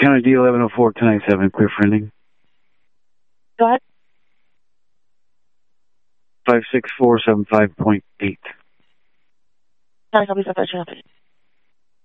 County D 1104-1097, clear for ending. Go ahead. 56475.8. County copy 7,